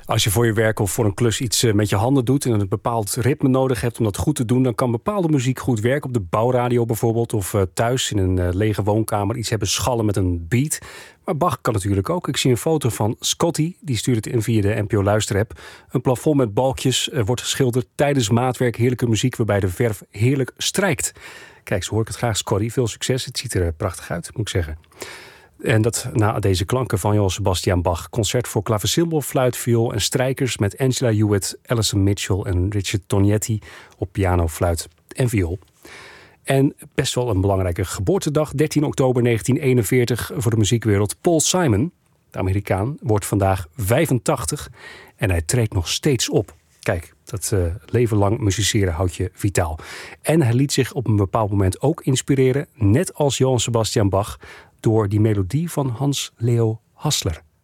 Als je voor je werk of voor een klus iets met je handen doet en een bepaald ritme nodig hebt om dat goed te doen, dan kan bepaalde muziek goed werken. Op de bouwradio bijvoorbeeld, of thuis in een lege woonkamer iets hebben schallen met een beat. Maar Bach kan natuurlijk ook. Ik zie een foto van Scotty, die stuurt het in via de NPO Luisterapp. Een plafond met balkjes wordt geschilderd tijdens maatwerk. Heerlijke muziek waarbij de verf heerlijk strijkt. Kijk, zo hoor ik het graag, Scotty. Veel succes. Het ziet er prachtig uit, moet ik zeggen. En dat na deze klanken van Johann Sebastian Bach. Concert voor klavecimbal, fluit, viool en strijkers met Angela Hewitt, Alison Mitchell en Richard Tognetti op piano, fluit en viool. En best wel een belangrijke geboortedag, 13 oktober 1941 voor de muziekwereld. Paul Simon, de Amerikaan, wordt vandaag 85 en hij treedt nog steeds op. Kijk, dat leven lang musiceren houdt je vitaal. En hij liet zich op een bepaald moment ook inspireren, net als Johann Sebastian Bach, door die melodie van Hans Leo Hassler.